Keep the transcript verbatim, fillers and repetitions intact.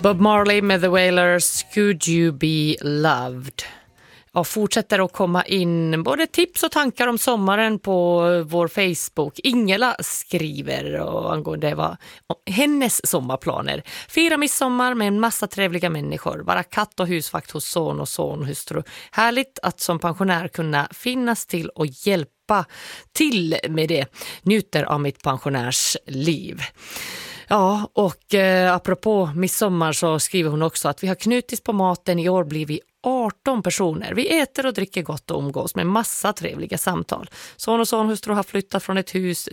Bob Marley med The Wailers, Could You Be Loved? Och fortsätter att komma in både tips och tankar om sommaren på vår Facebook. Ingela skriver och angående det var hennes sommarplaner. Fira midsommar med en massa trevliga människor. Vara katt- och husvakt hos son och sonhustru. Härligt att som pensionär kunna finnas till och hjälpa till med det. Njuter av mitt pensionärsliv. Ja, och eh, apropå midsommar så skriver hon också att vi har knutits på maten. I år blir vi arton personer. Vi äter och dricker gott och umgås med massa trevliga samtal. Son och sonhustru har flyttat från ett hus